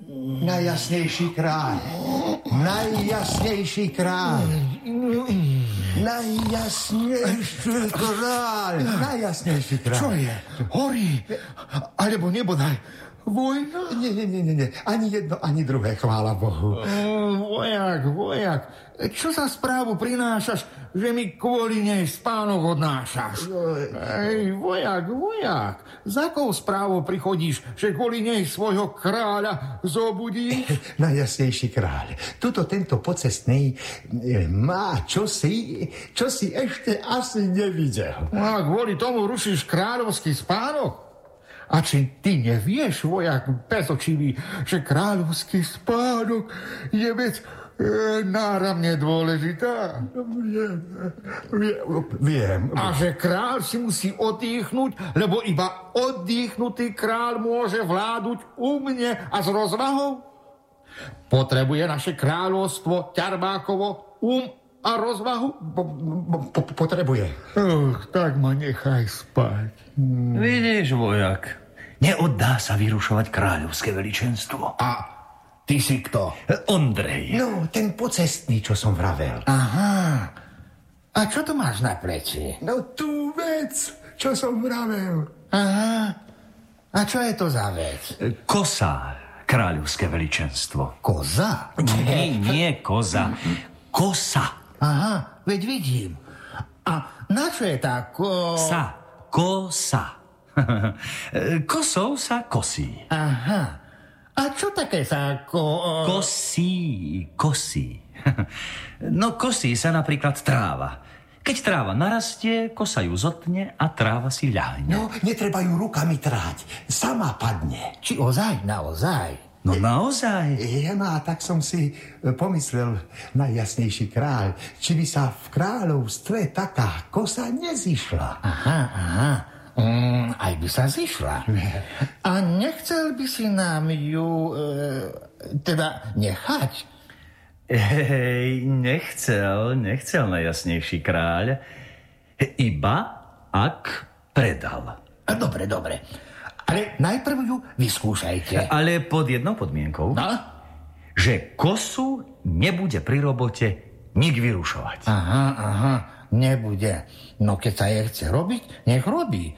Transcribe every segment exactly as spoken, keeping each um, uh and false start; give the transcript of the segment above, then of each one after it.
Najjasnejší kráľ. Najjasnejší kráľ. Najjasnejší kráľ. Najjasnejší kráľ. Čo je? Horí? Alebo nebodaj vojna? Nie, nie, nie, nie. Ani jedno, ani druhé, chvála Bohu. Uh, vojak, vojak. Čo za správu prinášaš, že mi kvôli nej spánok odnášaš? Ej, vojak, vojak. Za akou správou prichodíš, že kvôli nej svojho kráľa zobudíš? Najjasnejší kráľ. Tuto tento pocestný má čosi, čo si ešte asi nevidel. A kvôli tomu rušíš kráľovský spánok? A či ty nevieš, vojak bezočivý, že kráľovský spánok je vec e, náramne dôležitá? Viem, viem, viem. A že kráľ si musí oddychnúť, lebo iba oddychnutý kráľ môže vláduť umne a s rozvahou? Potrebuje naše kráľovstvo ťarbákovo um a rozvahu? Po, po, potrebuje. Oh, tak ma nechaj spať. Hmm. Vidíš, vojak, neoddá sa vyrušovať kráľovské veličenstvo. A ty si kto? Ondrej. No, ten pocestný, čo som vravel. Aha. A čo to máš na pleci? No, tú vec, čo som vravel. Aha. A čo je to za vec? Kosa, kráľovské veličenstvo. Koza? Nie, nie koza. Kosa. Aha, veď vidím. A na čo je tá ko... Sa. Kosa. Kosou sa kosí. Aha. A čo také sa ko... Kosí, kosí. No kosí sa napríklad tráva. Keď tráva narastie, kosa ju zotne a tráva si ľahne. No, netreba ju rukami tráť. Sama padne. Či ozaj, naozaj? No naozaj. Ja, no a tak som si pomyslel, najjasnejší kráľ, či by sa v kráľovstve taká kosa nezišla. Aha, aha. Mm, aj by sa zišla. A nechcel by si nám ju e, teda nechať? Hej, nechcel, nechcel najjasnejší kráľ. Iba ak predal. Dobre, dobre. Ale najprv ju vyskúšajte. Ale pod jednou podmienkou. No? Že kosu nebude pri robote nik vyrušovať. Aha, aha, nebude. No keď sa je chce robiť, nech robí.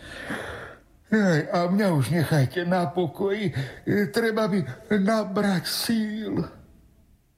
Hej, a mňa už nechajte na pokoji. Treba mi nabrať síl.